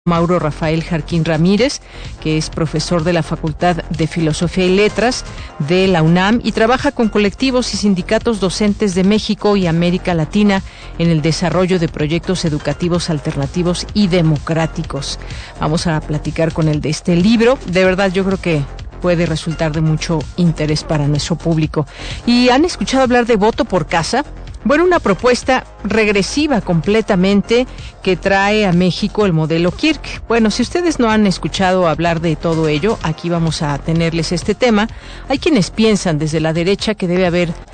Mauro Rafael Jarquín Ramírez, que es profesor de la Facultad de Filosofía y Letras de la UNAM y trabaja con colectivos y sindicatos docentes de México y América Latina en el desarrollo de proyectos educativos alternativos y democráticos. Vamos a platicar con él de este libro. De verdad, yo creo que puede resultar de mucho interés para nuestro público. ¿Y han escuchado hablar de voto por casa? Bueno, una propuesta regresiva completamente que trae a México el modelo Kirk. Bueno, si ustedes no han escuchado hablar de todo ello, aquí vamos a tenerles este tema. Hay quienes piensan desde la derecha que debe haber